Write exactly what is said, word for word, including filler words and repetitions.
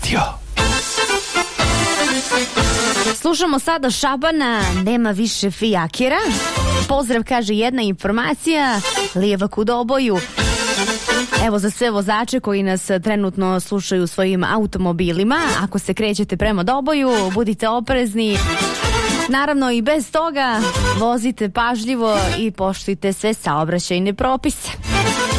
radio. Slušamo sada Šabana, nema više fijakira. Pozdrav, kaže jedna informacija, lijevak u Doboju. Evo za sve vozače koji nas trenutno slušaju svojim automobilima, ako se krećete prema Doboju, budite oprezni. Naravno i bez toga vozite pažljivo i poštujte sve saobraćajne propise.